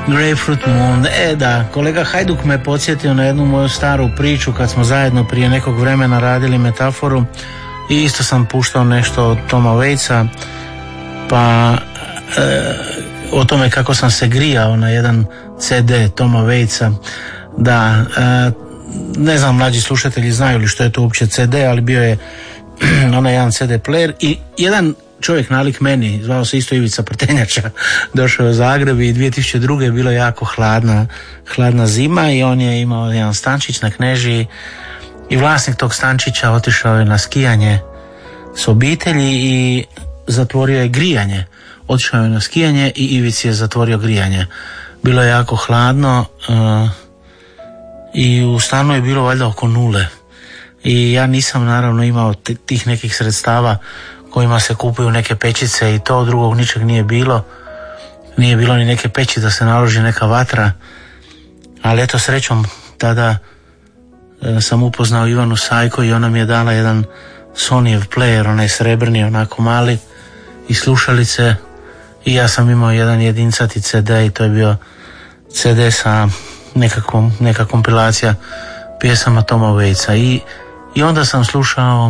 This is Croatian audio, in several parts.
Grapefruit Moon. Da, kolega Hajduk me podsjetio na jednu moju staru priču kad smo zajedno prije nekog vremena radili Metaforu i isto sam puštao nešto od Toma Waitsa, pa o tome kako sam se grijao na jedan CD Toma Waitsa. Da, ne znam mlađi slušatelji znaju li što je to uopće CD, ali bio je onaj jedan CD player i jedan čovjek nalik meni, zvao se isto Ivica Prtenjača, došao u Zagreb i 2002. je bilo jako hladna zima i on je imao jedan stančić na Knežiji i vlasnik tog stančića otišao je na skijanje s obitelji i zatvorio je grijanje. Otišao je na skijanje i Ivici je zatvorio grijanje. Bilo je jako hladno i u stanu je bilo valjda oko 0. I ja nisam naravno imao tih nekih sredstava kojima se kupuju neke pećice i to, drugog ničeg nije bilo. Nije bilo ni neke peći da se naloži neka vatra, ali eto srećom tada sam upoznao Ivanu Sajko i ona mi je dala jedan Sonyev player, onaj srebrni, onako mali, i slušalice, i ja sam imao jedan jedincati CD i to je bio CD sa neka kompilacija pjesama Toma Waitsa i onda sam slušao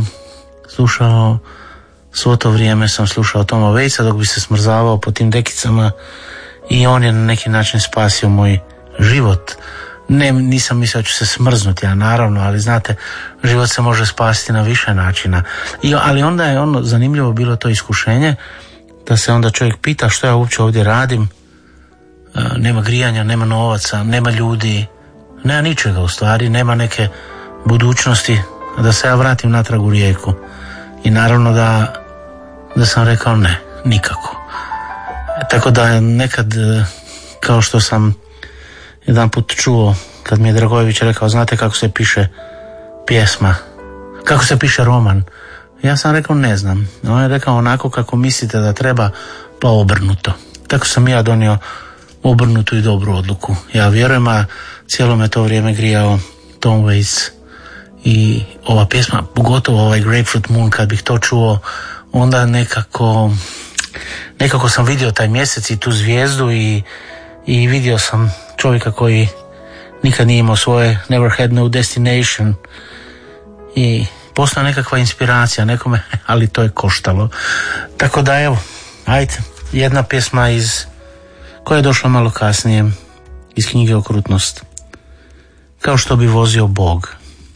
svo to vrijeme sam slušao Toma Waitsa dok bi se smrzavao po tim dekicama i on je na neki način spasio moj život. Nisam mislio da ću se smrznuti, ja naravno, ali znate, život se može spasiti na više načina. Ali onda je ono zanimljivo bilo to iskušenje da se onda čovjek pita što ja uopće ovdje radim. Nema grijanja, nema novaca, nema ljudi, nema ničega u stvari, nema neke budućnosti, da se ja vratim natrag u Rijeku. I naravno da sam rekao ne, nikako. Tako da nekad, kao što sam jedan put čuo kad mi je Dragojević rekao, znate kako se piše pjesma, kako se piše roman? Ja sam rekao ne znam. On je rekao onako kako mislite da treba, pa obrnuto. Tako sam ja donio obrnutu i dobru odluku. Ja vjerujem, a cijelo me to vrijeme grijao Tom Waits i ova pjesma, pogotovo ovaj Grapefruit Moon, kad bih to čuo, onda nekako sam vidio taj mjesec i tu zvijezdu i vidio sam čovjeka koji nikad nije imao svoje, never had no destination, i postala nekakva inspiracija nekome, ali to je koštalo. Tako da evo, ajde, jedna pjesma koja je došla malo kasnije iz knjige Okrutnost. Kao što bi vozio Bog.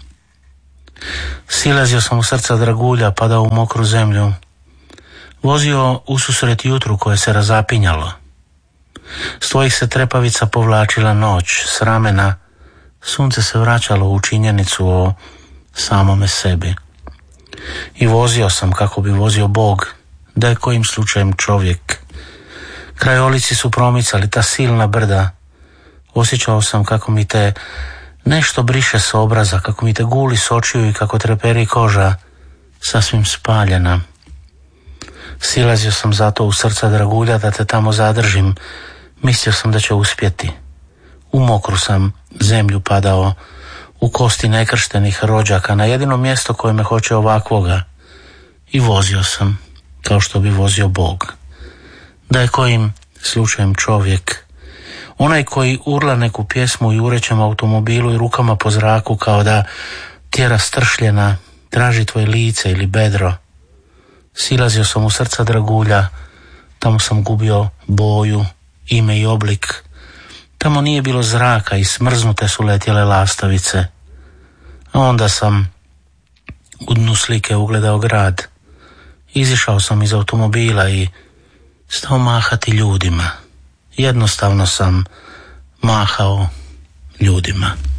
Silazio sam u srca dragulja, padao u mokru zemlju. Vozio ususret jutru koje se razapinjalo. S tvojih se trepavica povlačila noć, s ramena sunce se vraćalo u činjenicu o samome sebi. I vozio sam kako bi vozio Bog, da je kojim slučajem čovjek. Krajolici su promicali ta silna brda. Osjećao sam kako mi te nešto briše s obraza, kako mi te guli s očiju i kako treperi koža, sasvim spaljena. Silazio sam zato u srca dragulja da te tamo zadržim. Mislio sam da će uspjeti. U mokru sam zemlju padao, u kosti nekrštenih rođaka, na jedino mjesto koje me hoće ovakvoga. I vozio sam, kao što bi vozio Bog. Da je kojim slučajem čovjek, onaj koji urla neku pjesmu i urećem automobilu i rukama po zraku kao da tjera stršljena, traži tvoje lice ili bedro. Silazio sam u srca dragulja, tamo sam gubio boju, ime i oblik. Tamo nije bilo zraka i smrznute su letjele lastavice. A onda sam u dnu slike ugledao grad. Izišao sam iz automobila i stao mahati ljudima. Jednostavno sam mahao ljudima.